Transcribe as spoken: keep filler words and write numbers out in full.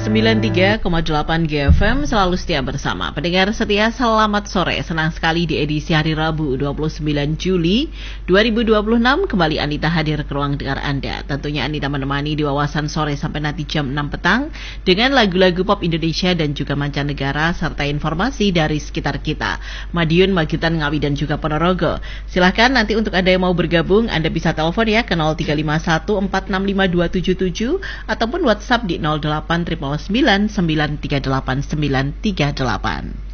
sembilan puluh tiga koma delapan G F M selalu setia bersama. Pendengar setia, selamat sore. Senang sekali di edisi hari Rabu dua puluh sembilan Juli dua ribu dua puluh enam kembali Anita hadir ke ruang dengar Anda. Tentunya Anita menemani di wawasan sore sampai nanti jam enam petang dengan lagu-lagu pop Indonesia dan juga mancanegara serta informasi dari sekitar kita. Madiun, Magetan, Ngawi dan juga Ponorogo. Silahkan nanti untuk Anda yang mau bergabung, Anda bisa telepon ya ke nol tiga lima satu empat enam lima dua tujuh tujuh ataupun WhatsApp di nol delapan sembilan sembilan sembilan tiga delapan sembilan tiga delapan.